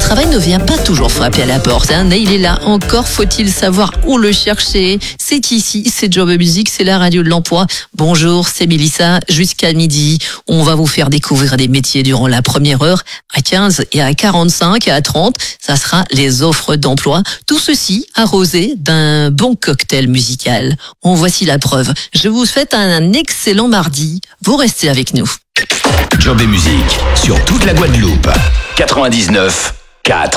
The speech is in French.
travail ne vient pas toujours frapper à la porte, mais il est là. Encore faut-il savoir où le chercher. C'est ici, c'est Job Music, c'est la radio de l'emploi. Bonjour, c'est Mélissa. Jusqu'à midi, on va vous faire découvrir des métiers durant la première heure. À 15 et à 45 et à 30, ça sera les offres d'emploi. Tout ceci arrosé d'un bon cocktail musical. En voici la preuve. Je vous souhaite un excellent mardi. Vous restez avec nous. Job et musique sur toute la Guadeloupe. 99.4.